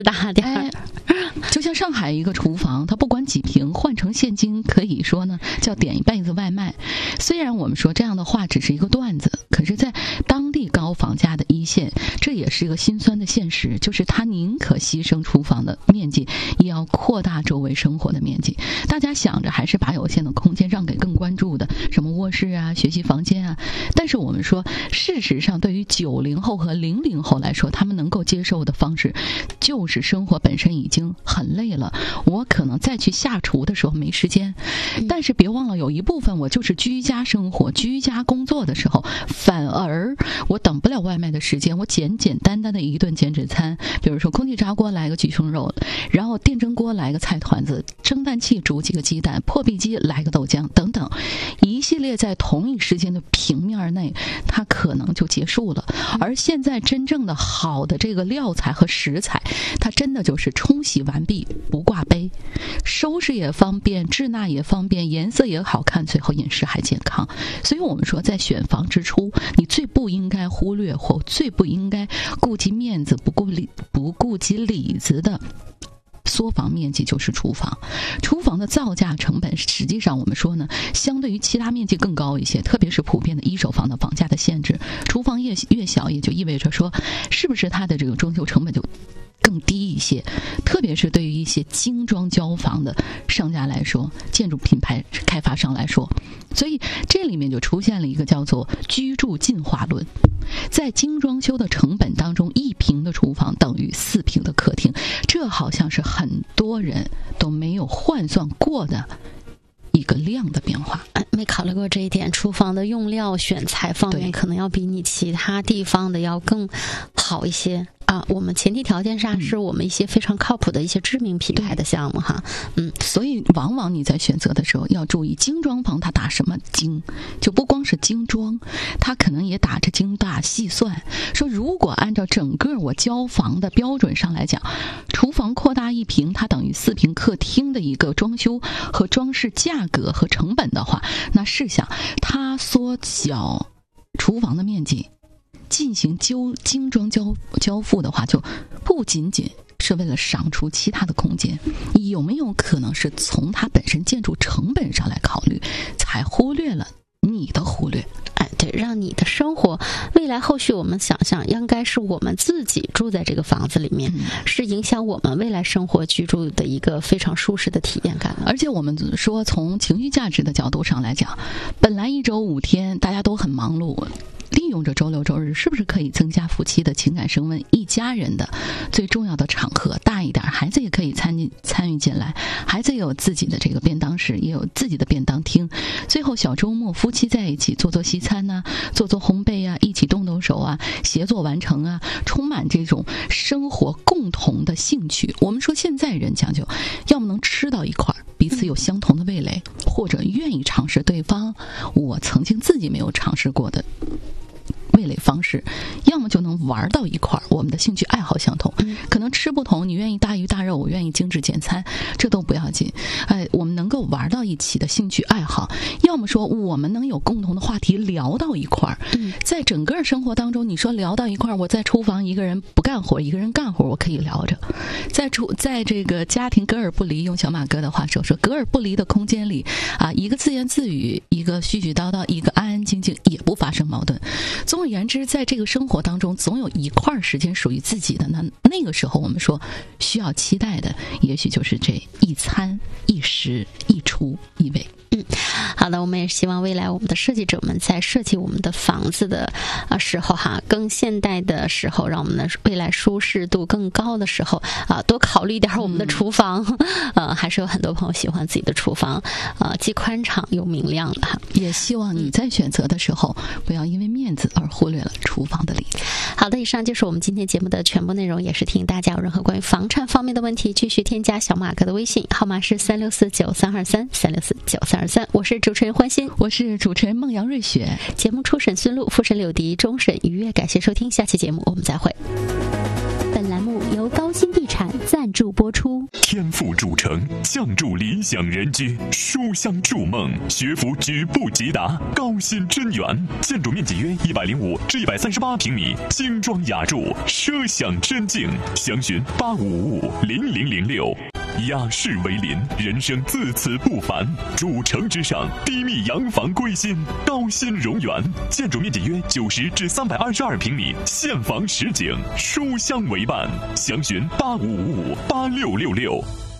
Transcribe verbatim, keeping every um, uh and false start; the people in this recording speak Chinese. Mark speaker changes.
Speaker 1: 大点儿。
Speaker 2: 哎，就像上海一个厨房，它不管几平换成现金，可以说呢叫点一辈子外卖。虽然我们说这样的话只是一个段子，可是在当地高房价的一线，这也是一个心酸的现实，就是他宁可牺牲厨房的面积，也要扩大周围生活的面积。大家想着还是把有限的空间让给更关注的，什么卧室啊、学习房间啊。但是我们说，事实上对于九零后和零零后来说，他们能够接受的方式，就是生活本身已经很累了，我可能再去下厨的时候没时间。但是别忘了，有一部分我就是居家生活、居家工作的时候，反而我等不了外卖的时间，我简简单单的一顿减脂餐，比如说空气炸锅来个鸡胸肉，然后电蒸锅来个菜团子，蒸蛋器煮几个鸡蛋，破壁机来个豆浆等等，一系列在同一时间的平面内，它可能就结束了。而现在真正的好的这个料材和食材，它真的就是冲洗完毕不挂杯，收拾也方便，滞纳也方便，颜色也好看，最后饮食还健康。所以我们说，在选房之初，你最不应该忽略或最不应该顾及面子不顾里不顾及里子的缩房面积就是厨房。厨房的造价成本实际上我们说呢，相对于其他面积更高一些，特别是普遍的一手房的房价的限制，厨房越越小，也就意味着说，是不是它的这个装修成本就更低一些。特别是对于一些精装交房的商家来说，建筑品牌开发商来说，所以这里面就出现了一个叫做居住进化论。在精装修的成本当中，一平的厨房等于四平的客厅，这好像是很多人都没有换算过的一个量的变化。
Speaker 1: 没考虑过这一点，厨房的用料选材方面可能要比你其他地方的要更好一些啊。我们前提条件下是我们一些非常靠谱的一些知名品牌的项目哈。嗯，
Speaker 2: 所以往往你在选择的时候要注意，精装房它打什么精，就不光是精装，它可能也打着精打细算。说如果按照整个我交房的标准上来讲，厨房扩大一平，它等于四平客厅的一个装修和装饰价格和成本的话，那试想它缩小厨房的面积进行精精装交交付的话，就不仅仅是为了赏出其他的空间，有没有可能是从它本身建筑成本上来考虑，才忽略了你的忽略？
Speaker 1: 哎，对，让你的生活未来后续我们想象应该是我们自己住在这个房子里面，嗯、是影响我们未来生活居住的一个非常舒适的体验感。
Speaker 2: 而且我们说从情绪价值的角度上来讲，本来一周五天大家都很忙碌，利用着周六周日，是不是可以增加夫妻的情感升温？一家人的最重要的场合大一点，孩子也可以参进参与进来，孩子也有自己的这个便当室，也有自己的便当厅。最后小周末夫妻在一起做做西餐呐、啊，做做烘焙啊，一起动动手啊，协作完成啊，充满这种生活共同的兴趣。我们说现在人讲究，要么能吃到一块，彼此有相同的味蕾，或者愿意尝试对方我曾经自己没有尝试过的味蕾方式，要么就能玩到一块儿，我们的兴趣爱好相同，可能吃不同，你愿意大鱼大肉，我愿意精致简餐，这都不要紧。哎，我们能够玩到一起的兴趣爱好，要么说我们能有共同的话题聊到一块儿。在整个生活当中，你说聊到一块儿，我在厨房一个人不干活，一个人干活，我可以聊着。在厨在这个家庭隔而不离，用小马哥的话说，说隔而不离的空间里啊，一个自言自语，一个絮絮叨叨，一个安安静静，也不发生矛盾。总而言之，在这个生活当中，总有一块时间属于自己的。那那个时候，我们说需要期待的，也许就是这一餐一食一厨一味。
Speaker 1: 嗯，好的，我们也希望未来我们的设计者们在设计我们的房子的啊时候哈，更现代的时候，让我们的未来舒适度更高的时候啊，多考虑一点我们的厨房。嗯、呃，还是有很多朋友喜欢自己的厨房，啊、呃，既宽敞又明亮的哈。
Speaker 2: 也希望你在选择的时候，不要因为面子而忽略了厨房的理念。
Speaker 1: 好的，以上就是我们今天节目的全部内容，也是提醒大家有任何关于房产方面的问题，继续添加小马哥的微信，号码是三六四九三二三三六四九三二三。我是主持人欢欣，
Speaker 2: 我是主持人孟阳瑞雪。
Speaker 1: 节目初审孙路，复审柳迪，终审愉悦。感谢收听，下期节目我们再会。本栏目由高新地产赞助播出。
Speaker 3: 天府主城，降筑理想人居，书香筑梦，学府举步即达，高新臻园。建筑面积约一百零五至一百三十八平米，精装雅筑，奢享臻境。详询八五五五零零零六。雅士为邻，人生自此不凡。主城之上，低密洋房归心，高新荣园。建筑面积约九十至三百二十二平米，现房实景，书香为伴。详询八五五五八六六六。